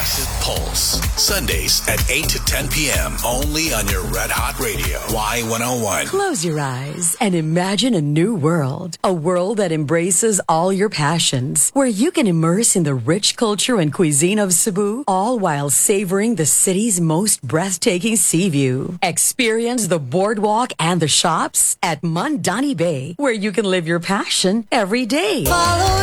Progressive Pulse. Sundays at 8 to 10 p.m. Only on your Red Hot Radio. Y101. Close your eyes and imagine a new world. A world that embraces all your passions. Where you can immerse in the rich culture and cuisine of Cebu, all while savoring the city's most breathtaking sea view. Experience the boardwalk and the shops at Mandani Bay, where you can live your passion every day. Follow